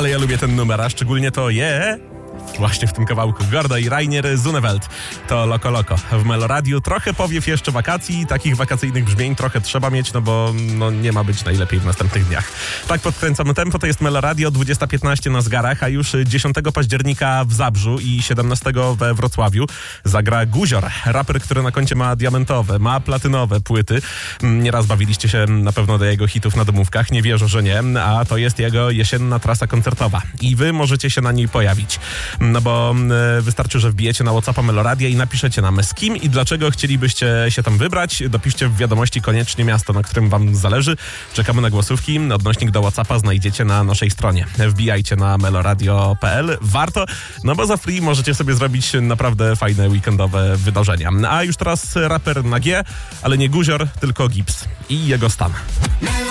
Ale ja lubię ten numer, a szczególnie to właśnie w tym kawałku. Gordo i Rainier Zunewelt. To Loko Loko w Meloradiu. Trochę powiew jeszcze wakacji, takich wakacyjnych brzmień trochę trzeba mieć, bo nie ma być najlepiej w następnych dniach. Tak podkręcamy tempo, to jest Meloradio, 20:15 na Zgarach, a już 10 października w Zabrzu i 17 we Wrocławiu zagra Guzior, raper, który na koncie ma diamentowe, ma platynowe płyty. Nieraz bawiliście się na pewno do jego hitów na domówkach, nie wierzę, że nie, a to jest jego jesienna trasa koncertowa i wy możecie się na niej pojawić. Bo wystarczy, że wbijecie na WhatsAppa Meloradia i napiszecie nam, z kim i dlaczego chcielibyście się tam wybrać. Dopiszcie w wiadomości koniecznie miasto, na którym wam zależy. Czekamy na głosówki. Odnośnik do WhatsAppa znajdziecie na naszej stronie. Wbijajcie na meloradio.pl. Warto, bo za free możecie sobie zrobić naprawdę fajne weekendowe wydarzenia. A już teraz raper na G, ale nie Guzior, tylko Gips i jego stan.